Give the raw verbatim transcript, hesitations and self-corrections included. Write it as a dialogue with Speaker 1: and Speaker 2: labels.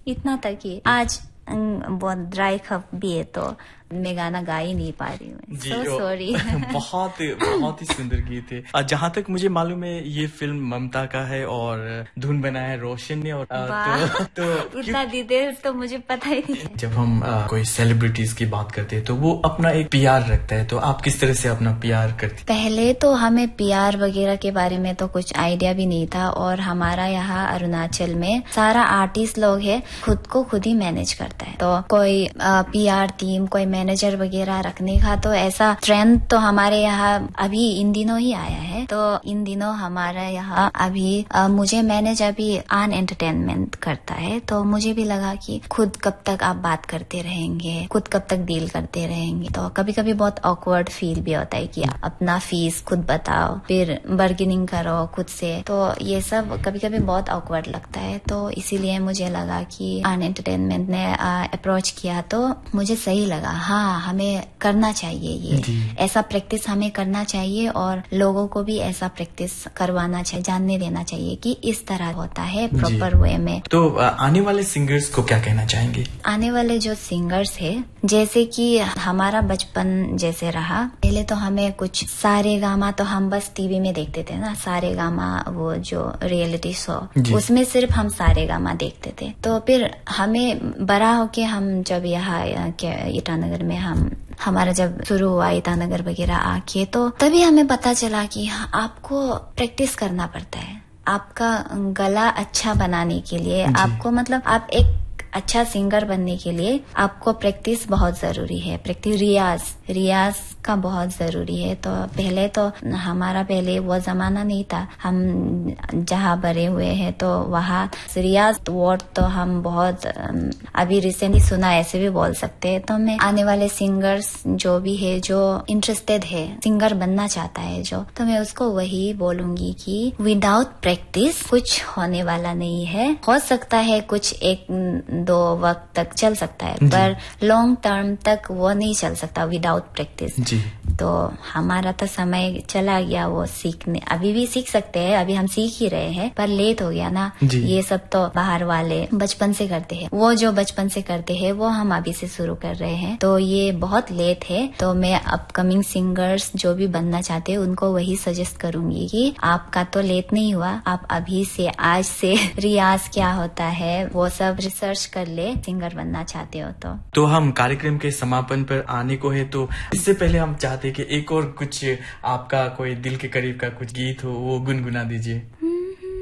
Speaker 1: इतना तक ही। आज बहुत ड्राई कफ भी है तो मैं गाना गा ही नहीं पा रही हूँ।
Speaker 2: जी,
Speaker 1: so sorry।
Speaker 2: बहुत बहुत ही सुंदर गीत है। जहाँ तक मुझे मालूम है ये फिल्म ममता का है और धुन बनाया है रोशन ने। और तो, तो
Speaker 1: इतना डिटेल्स तो मुझे पता ही नहीं।
Speaker 2: जब हम आ, कोई सेलिब्रिटीज की बात करते हैं तो वो अपना एक पीआर रखता है, तो आप किस तरह से अपना पीआर करती?
Speaker 1: पहले तो हमें पीआर वगैरह के बारे में तो कुछ आइडिया भी नहीं था, और हमारा यहाँ अरुणाचल में सारा आर्टिस्ट लोग है खुद को खुद ही मैनेज करता है। तो कोई पीआर टीम, कोई मैनेजर वगैरह रखने का तो ऐसा ट्रेंड तो हमारे यहाँ अभी इन दिनों ही आया है। तो इन दिनों हमारा यहाँ अभी आ, मुझे मैनेज अभी आन एंटरटेनमेंट करता है। तो मुझे भी लगा कि खुद कब तक आप बात करते रहेंगे, खुद कब तक डील करते रहेंगे। तो कभी कभी बहुत ऑकवर्ड फील भी होता है कि अपना फीस खुद बताओ, फिर बार्गेनिंग करो खुद से। तो ये सब कभी कभी बहुत ऑकवर्ड लगता है। तो इसीलिए मुझे लगा कि आन एंटरटेनमेंट ने अप्रोच किया तो मुझे सही लगा। हाँ, हमें करना चाहिए ये ऐसा प्रैक्टिस हमें करना चाहिए, और लोगों को भी ऐसा प्रैक्टिस करवाना चाहिए, जानने देना चाहिए कि इस तरह होता है प्रॉपर वे में।
Speaker 2: तो आने वाले सिंगर्स को क्या कहना चाहेंगे?
Speaker 1: आने वाले जो सिंगर्स है, जैसे कि हमारा बचपन जैसे रहा, पहले तो हमें कुछ सारे गामा तो हम बस टीवी में देखते थे ना, सारे गामा वो जो रियलिटी शो, उसमें सिर्फ हम सारे गामा देखते थे। तो फिर हमें बड़ा होके हम जब यहाँ ईटानगर में हम हमारा जब शुरू हुआ ईटानगर वगैरह आके, तो तभी हमें पता चला कि हाँ, आपको प्रैक्टिस करना पड़ता है। आपका गला अच्छा बनाने के लिए आपको, मतलब आप एक अच्छा सिंगर बनने के लिए आपको प्रैक्टिस बहुत जरूरी है। प्रैक्टिस, रियाज रियाज का बहुत जरूरी है। तो पहले तो हमारा पहले वो जमाना नहीं था, हम जहाँ बड़े हुए हैं तो वहाँ रियाज वर्ड तो हम बहुत अभी रिसेंटली सुना, ऐसे भी बोल सकते हैं। तो मैं आने वाले सिंगर्स जो भी है, जो इंटरेस्टेड है, सिंगर बनना चाहता है जो, तो मैं उसको वही बोलूंगी कि विदाउट प्रैक्टिस कुछ होने वाला नहीं है। हो सकता है कुछ एक दो वक्त तक चल सकता है, पर लॉन्ग टर्म तक वो नहीं चल सकता विदाउट प्रैक्टिस। तो हमारा तो समय चला गया वो सीखने। अभी भी सीख सकते हैं, अभी हम सीख ही रहे हैं, पर लेट हो गया ना। ये सब तो बाहर वाले बचपन से करते हैं, वो जो बचपन से करते हैं वो हम अभी से शुरू कर रहे हैं। तो ये बहुत लेट है। तो मैं अपकमिंग सिंगर्स जो भी बनना चाहते हैं उनको वही सजेस्ट करूंगी कि आपका तो लेट नहीं हुआ, आप अभी से, आज से रियाज क्या होता है वो सब रिसर्च कर ले, सिंगर बनना चाहते हो तो।
Speaker 2: तो हम कार्यक्रम के समापन पर आने को है, तो इससे पहले हम चाहते कि एक और कुछ आपका कोई दिल के करीब का कुछ गीत हो वो गुनगुना दीजिए।